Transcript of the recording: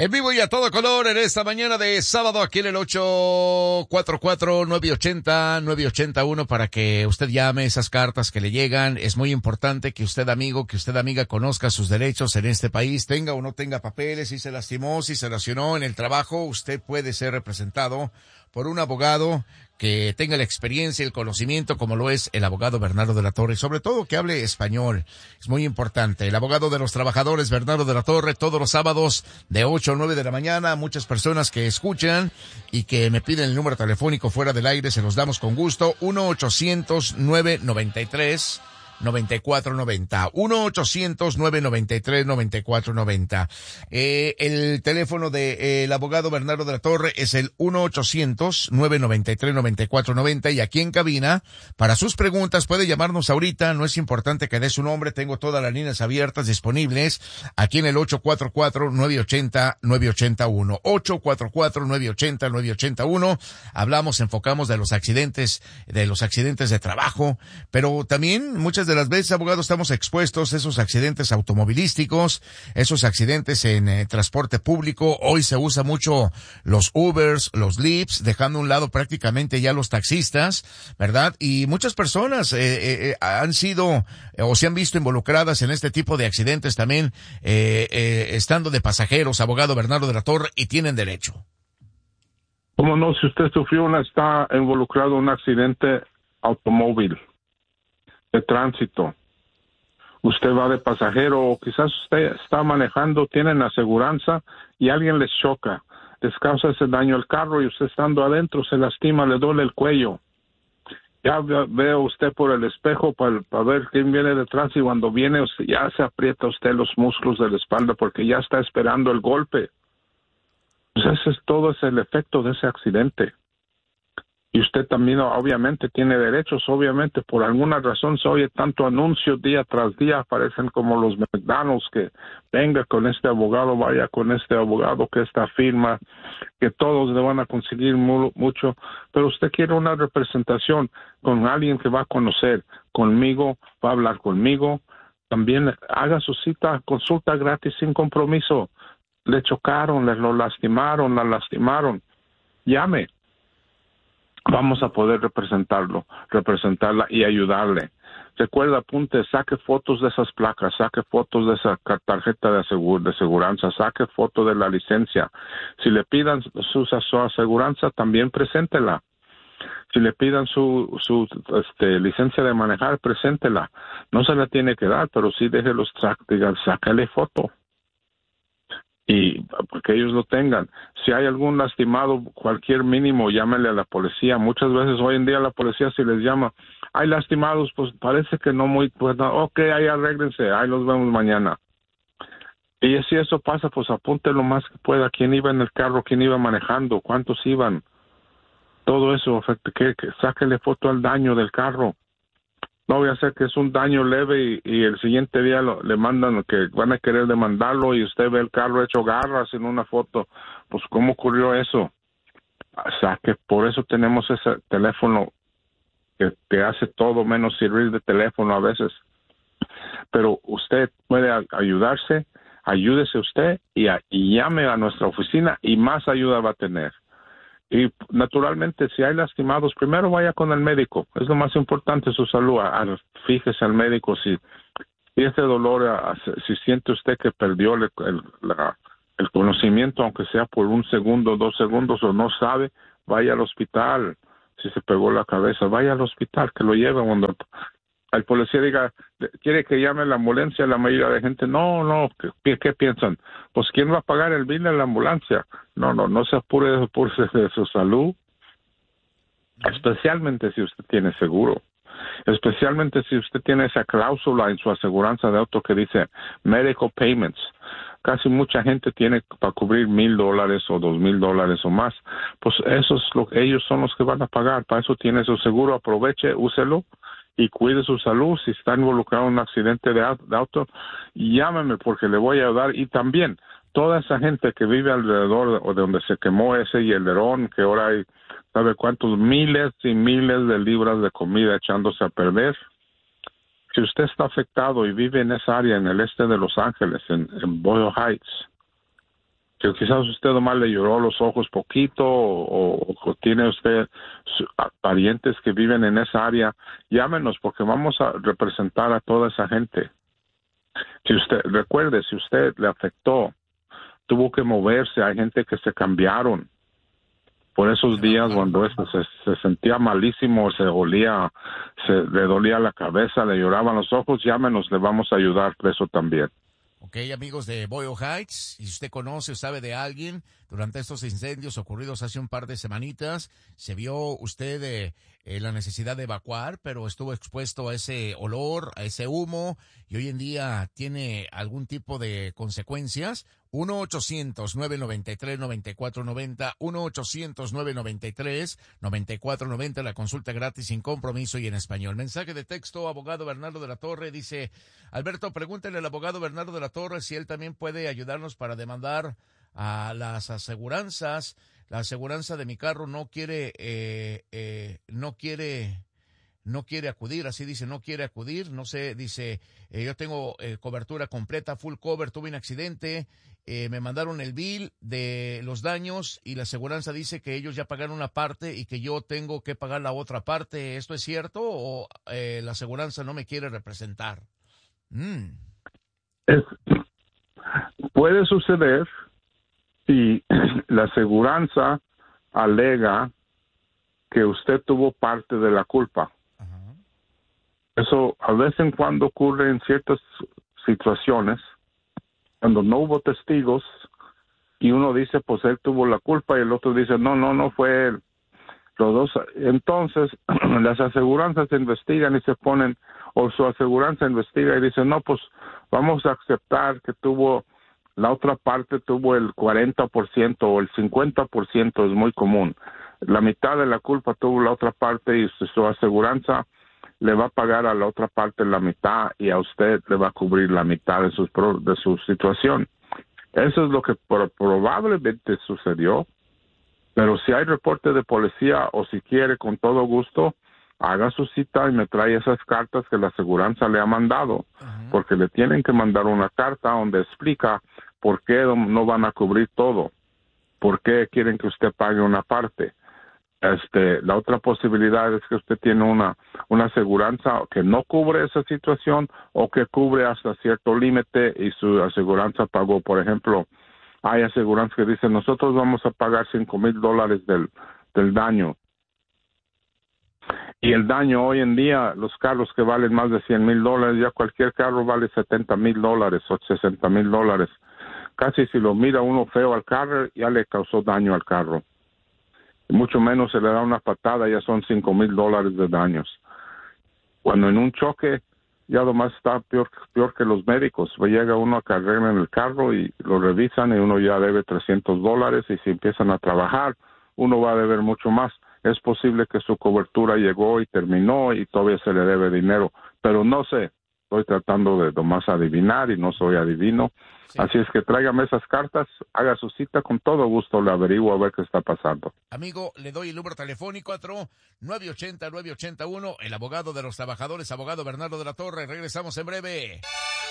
En vivo y a todo color en esta mañana de sábado aquí en el 844-980-9881 para que usted llame esas cartas que le llegan. Es muy importante que usted amigo, que usted amiga conozca sus derechos en este país, tenga o no tenga papeles, si se lastimó, si se lesionó en el trabajo, usted puede ser representado por un abogado que tenga la experiencia y el conocimiento como lo es el abogado Bernardo de la Torre, y sobre todo que hable español, es muy importante. El abogado de los trabajadores Bernardo de la Torre, todos los sábados de 8 a 9 de la mañana, muchas personas que escuchan y que me piden el número telefónico fuera del aire, se los damos con gusto, 1-800-993 9490, 1-800-993-9490. El teléfono de el abogado Bernardo de la Torre es el 1-800-993-9490 y aquí en cabina, para sus preguntas, puede llamarnos ahorita, no es importante que dé su nombre, tengo todas las líneas abiertas disponibles, aquí en el 844-980-981, 844-980-981, hablamos, enfocamos de los accidentes de trabajo, pero también muchas de las veces, abogado, estamos expuestos a esos accidentes automovilísticos, esos accidentes en transporte público. Hoy se usa mucho los Ubers, los Lyfts, dejando a un lado prácticamente ya los taxistas, ¿verdad? Y muchas personas han sido o se han visto involucradas en este tipo de accidentes también, estando de pasajeros, abogado Bernardo de la Torre, y tienen derecho. ¿Cómo no? Si usted está involucrado en un accidente automóvil, de tránsito, usted va de pasajero o quizás usted está manejando, tienen aseguranza y alguien les choca, les causa ese daño al carro y usted estando adentro se lastima, le duele el cuello. Ya ve usted por el espejo para ver quién viene detrás y cuando viene ya se aprieta usted los músculos de la espalda porque ya está esperando el golpe. Pues todo es el efecto de ese accidente. Y usted también obviamente tiene derechos, obviamente por alguna razón se oye tanto anuncio día tras día, aparecen como los McDonald's que venga con este abogado, vaya con este abogado, que esta firma, que todos le van a conseguir mucho, pero usted quiere una representación con alguien que va a conocer, conmigo, va a hablar conmigo, también haga su cita, consulta gratis sin compromiso, le chocaron, lo lastimaron, la lastimaron, llame. Vamos a poder representarla y ayudarle. Recuerda, apunte, saque fotos de esas placas, saque fotos de esa tarjeta de aseguranza, saque foto de la licencia. Si le pidan su aseguranza, también preséntela. Si le pidan su licencia de manejar, preséntela. No se la tiene que dar, pero sí déjelos, sácale foto. Y porque ellos lo tengan. Si hay algún lastimado, cualquier mínimo, llámele a la policía. Muchas veces hoy en día la policía si les llama, hay lastimados, pues parece que no muy, pues no, ok, ahí arréglense, ahí los vemos mañana. Y si eso pasa, pues apunte lo más que pueda, quién iba en el carro, quién iba manejando, cuántos iban. Todo eso afecta, que sáquele foto al daño del carro. No voy a hacer que es un daño leve y el siguiente día le mandan que van a querer demandarlo y usted ve el carro hecho garras en una foto. Pues, ¿cómo ocurrió eso? O sea, que por eso tenemos ese teléfono que hace todo menos servir de teléfono a veces. Pero usted puede ayudarse, ayúdese usted y llame a nuestra oficina y más ayuda va a tener. Y naturalmente, si hay lastimados, primero vaya con el médico. Es lo más importante, su salud. Fíjese al médico si este dolor, si siente usted que perdió el conocimiento, aunque sea por 1 segundo, 2 segundos, o no sabe, vaya al hospital. Si se pegó la cabeza, vaya al hospital, que lo lleve. Cuando el policía diga, quiere que llame la ambulancia, la mayoría de gente, no, ¿qué piensan? Pues, ¿quién va a pagar el bill de la ambulancia? No se apure de su salud, especialmente si usted tiene seguro, especialmente si usted tiene esa cláusula en su aseguranza de auto que dice medical payments. Casi mucha gente tiene para cubrir $1,000 o $2,000 o más. Pues ellos son los que van a pagar. Para eso tiene su seguro, aproveche, úselo y cuide su salud. Si está involucrado en un accidente de auto, llámeme porque le voy a ayudar. Y también toda esa gente que vive alrededor o de donde se quemó ese hielerón, que ahora hay, ¿sabe cuántos? Miles y miles de libras de comida echándose a perder. Si usted está afectado y vive en esa área, en el este de Los Ángeles, en Boyle Heights, que quizás usted nomás le lloró los ojos poquito o tiene usted parientes que viven en esa área, llámenos porque vamos a representar a toda esa gente. Si usted, recuerde, si usted le afectó, tuvo que moverse, hay gente que se cambiaron por esos días cuando se sentía malísimo, le dolía la cabeza, le lloraban los ojos, llámenos, le vamos a ayudar por eso también. Ok, amigos de Boyle Heights, si usted conoce o sabe de alguien, durante estos incendios ocurridos hace un par de semanitas, se vio usted la necesidad de evacuar, pero estuvo expuesto a ese olor, a ese humo, y hoy en día tiene algún tipo de consecuencias. 1-800-993-9490, 1-800-993-9490, la consulta gratis sin compromiso y en español. Mensaje de texto, abogado Bernardo de la Torre, dice, Alberto, pregúntale al abogado Bernardo de la Torre si él también puede ayudarnos para demandar a las aseguranzas. La aseguranza de mi carro no quiere acudir, así dice, no quiere acudir, no sé, dice, yo tengo cobertura completa, full cover, tuve un accidente, me mandaron el bill de los daños y la aseguranza dice que ellos ya pagaron una parte y que yo tengo que pagar la otra parte. ¿Esto es cierto o la aseguranza no me quiere representar? Puede suceder si la aseguranza alega que usted tuvo parte de la culpa. Eso a veces en cuando ocurre en ciertas situaciones, cuando no hubo testigos y uno dice, pues él tuvo la culpa y el otro dice, no fue él. Los dos, entonces las aseguranzas investigan y se ponen, o su aseguranza investiga y dice, no, pues vamos a aceptar que la otra parte tuvo el 40% o el 50%, es muy común. La mitad de la culpa tuvo la otra parte y su aseguranza le va a pagar a la otra parte la mitad y a usted le va a cubrir la mitad de su situación. Eso es lo que probablemente sucedió, pero si hay reporte de policía o si quiere, con todo gusto, haga su cita y me trae esas cartas que la aseguranza le ha mandado, porque le tienen que mandar una carta donde explica por qué no van a cubrir todo, por qué quieren que usted pague una parte. La otra posibilidad es que usted tiene una aseguranza que no cubre esa situación o que cubre hasta cierto límite y su aseguranza pagó. Por ejemplo, hay aseguranzas que dicen, nosotros vamos a pagar $5,000 del daño. Y el daño hoy en día, los carros que valen más de $100,000, ya cualquier carro vale $70,000 o $60,000. Casi si lo mira uno feo al carro, ya le causó daño al carro. Mucho menos se le da una patada, ya son $5,000 de daños. Cuando en un choque, ya lo más está peor que los médicos. Llega uno a que arreglen el carro y lo revisan y uno ya debe $300 y si empiezan a trabajar, uno va a deber mucho más. Es posible que su cobertura llegó y terminó y todavía se le debe dinero, pero no sé. Estoy tratando de nomás adivinar y no soy adivino. Sí. Así es que tráigame esas cartas, haga su cita, con todo gusto le averiguo a ver qué está pasando. Amigo, le doy el número telefónico 980-981, el abogado de los trabajadores, abogado Bernardo de la Torre. Regresamos en breve.